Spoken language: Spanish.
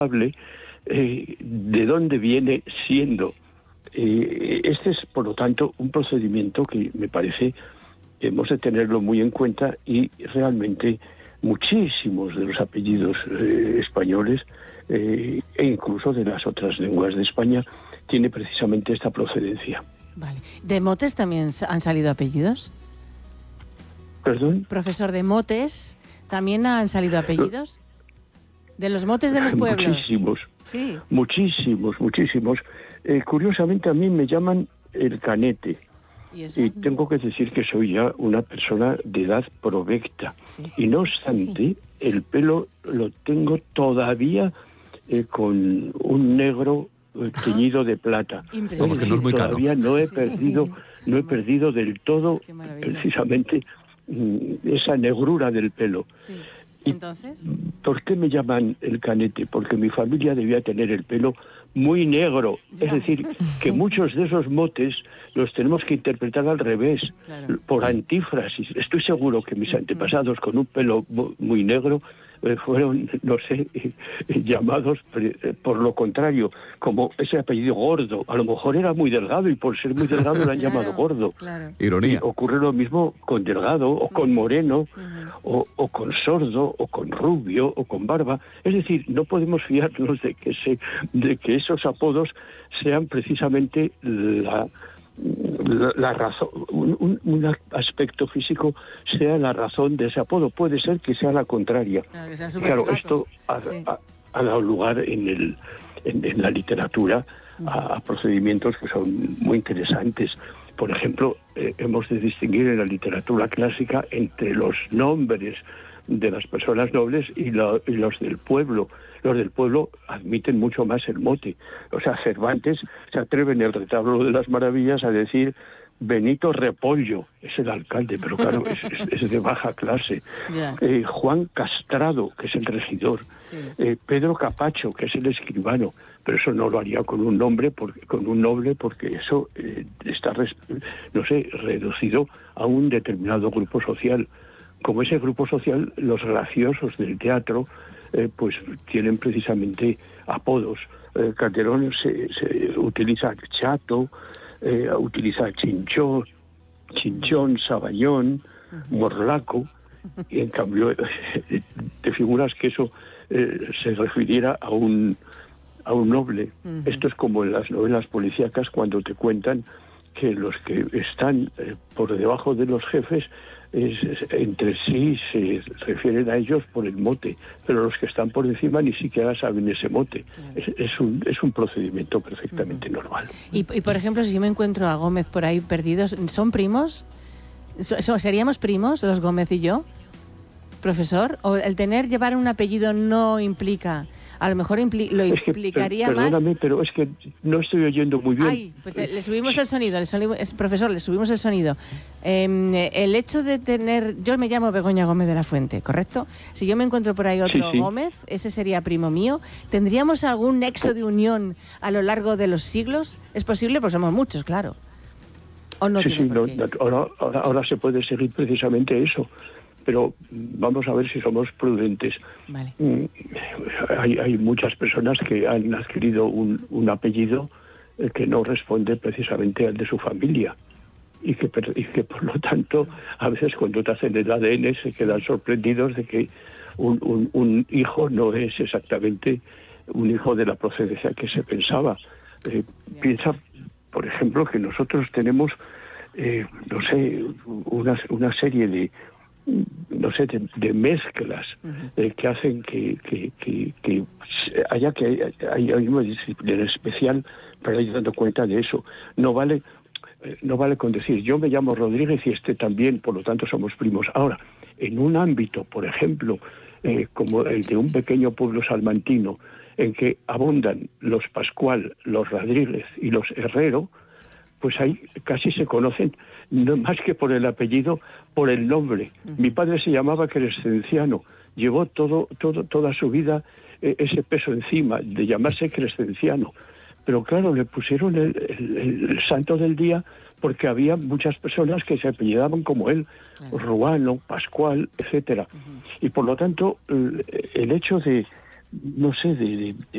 de dónde viene siendo. Este es, por lo tanto, un procedimiento que me parece hemos de tenerlo muy en cuenta, y realmente muchísimos de los apellidos españoles e incluso de las otras lenguas de España tiene precisamente esta procedencia. Vale. ¿De motes también han salido apellidos? ¿Perdón? Profesor, ¿de motes también han salido apellidos? ¿De los motes de los pueblos? Muchísimos. Sí. Muchísimos. Curiosamente a mí me llaman el Canete. ¿Y tengo que decir que soy ya una persona de edad provecta. Sí. Y no obstante, el pelo lo tengo todavía con un negro teñido de plata. Vamos, que no es muy caro. Todavía no he perdido del todo precisamente esa negrura del pelo. Sí. ¿Entonces? ¿Por qué me llaman el Canete? Porque mi familia debía tener el pelo muy negro. Ya. Es decir, que muchos de esos motes los tenemos que interpretar al revés, claro, por antífrasis. Estoy seguro que mis antepasados con un pelo muy negro fueron, no sé, llamados por lo contrario, como ese apellido Gordo. A lo mejor era muy delgado y por ser muy delgado lo han llamado Gordo. Claro. Ironía. Y ocurre lo mismo con delgado, o con moreno, o con sordo, o con rubio, o con barba. Es decir, no podemos fiarnos de que esos apodos sean precisamente la razón, un aspecto físico sea la razón de ese apodo. Puede ser que sea la contraria. Claro, esto ha dado lugar en la literatura a procedimientos que son muy interesantes. Por ejemplo, hemos de distinguir en la literatura clásica entre los nombres de las personas nobles y los del pueblo. Los del pueblo admiten mucho más el mote. O sea, Cervantes se atreve en el Retablo de las Maravillas a decir Benito Repollo, es el alcalde, pero claro, es de baja clase. Yeah. Juan Castrado, que es el regidor. Sí. Pedro Capacho, que es el escribano. Pero eso no lo haría con un noble, porque eso está, no sé, reducido a un determinado grupo social. Como ese grupo social, los graciosos del teatro, pues tienen precisamente apodos. Calderón se utiliza chato, utiliza chinchón, saballón, morlaco, y en cambio te figuras que eso se refiriera a un noble. Esto es como en las novelas policíacas, cuando te cuentan que los que están por debajo de los jefes entre sí se refieren a ellos por el mote, pero los que están por encima ni siquiera saben ese mote. Claro. Es un procedimiento perfectamente normal. Y por ejemplo, si yo me encuentro a Gómez por ahí perdidos, ¿son primos? ¿Seríamos primos los Gómez y yo, profesor? ¿O el llevar un apellido no implica? A lo mejor lo implicaría más... Perdóname, pero es que no estoy oyendo muy bien. Ay, pues le subimos el sonido, profesor, le subimos el sonido. El hecho de tener... Yo me llamo Begoña Gómez de la Fuente, ¿correcto? Si yo me encuentro por ahí otro Gómez, ese sería primo mío. ¿Tendríamos algún nexo de unión a lo largo de los siglos? ¿Es posible? Pues somos muchos, claro. ¿O no? Ahora se puede seguir precisamente eso. Pero vamos a ver si somos prudentes. Vale. Hay muchas personas que han adquirido un apellido que no responde precisamente al de su familia, y que por lo tanto a veces cuando te hacen el ADN se quedan sorprendidos de que un hijo no es exactamente un hijo de la procedencia que se pensaba. Piensa, por ejemplo, que nosotros tenemos no sé, una serie de mezclas que hacen que haya una disciplina especial para ir dando cuenta de eso. No vale con decir yo me llamo Rodríguez y este también, por lo tanto somos primos. Ahora, en un ámbito, por ejemplo, como el de un pequeño pueblo salmantino, en que abundan los Pascual, los Rodríguez y los Herrero, pues ahí casi se conocen, no más que por el apellido, por el nombre. Mi padre se llamaba Crescenciano, llevó toda su vida ese peso encima de llamarse Crescenciano. Pero claro, le pusieron el santo del día porque había muchas personas que se apellidaban como él, Ruano, Pascual, etcétera. Y por lo tanto, el hecho de